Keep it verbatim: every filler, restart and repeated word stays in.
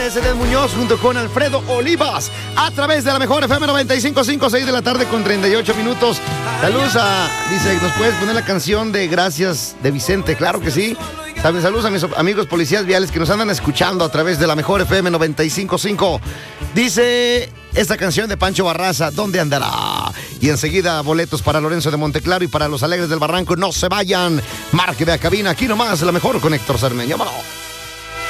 es Edén Muñoz junto con Alfredo Olivas a través de la mejor F M noventa y cinco punto cinco, seis de la tarde con treinta y ocho minutos. Saludos a, dice, ¿nos puedes poner la canción de Gracias de Vicente? Claro que sí. También saludos a mis amigos policías viales que nos andan escuchando a través de la mejor F M noventa y cinco punto cinco. Dice esta canción de Pancho Barraza, ¿dónde andará? Y enseguida boletos para Lorenzo de Monteclaro y para los Alegres del Barranco. No se vayan. Marque de a cabina, aquí nomás, la mejor con Héctor Cermeño. ¡Vámonos!